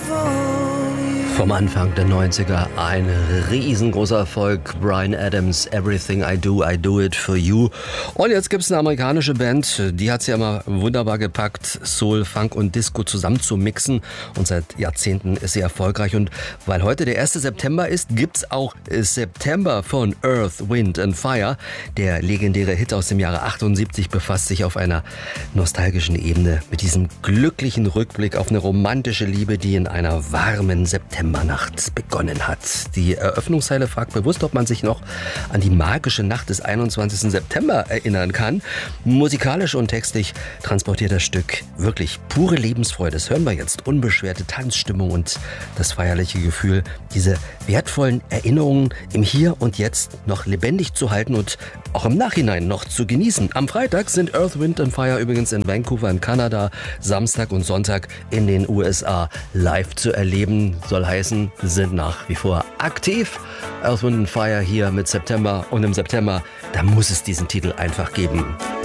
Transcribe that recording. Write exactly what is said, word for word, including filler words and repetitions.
Vom Anfang der neunziger ein riesengroßer Erfolg. Bryan Adams, Everything I Do, I Do It For You. Und jetzt gibt es eine amerikanische Band, die hat es ja immer wunderbar gepackt, Soul, Funk und Disco zusammen zu mixen. Und seit Jahrzehnten ist sie erfolgreich. Und weil heute der erste September ist, gibt es auch September von Earth, Wind and Fire. Der legendäre Hit aus dem Jahre achtundsiebzig befasst sich auf einer nostalgischen Ebene mit diesem glücklichen Rückblick auf eine romantische Liebe, die in einer warmen Septembernacht begonnen hat. Die Eröffnungszeile fragt bewusst, ob man sich noch an die magische Nacht des einundzwanzigsten September erinnern kann. Musikalisch und textlich transportiert das Stück wirklich pure Lebensfreude. Das hören wir jetzt. Unbeschwerte Tanzstimmung und das feierliche Gefühl, diese wertvollen Erinnerungen im Hier und Jetzt noch lebendig zu halten und auch im Nachhinein noch zu genießen. Am Freitag sind Earth, Wind and Fire übrigens in Vancouver in Kanada, Samstag und Sonntag in den U S A live zu erleben. Soll heißen, sind nach wie vor aktiv. Earth, Wind and Fire hier mit September und im September, da muss es diesen Titel einfach geben.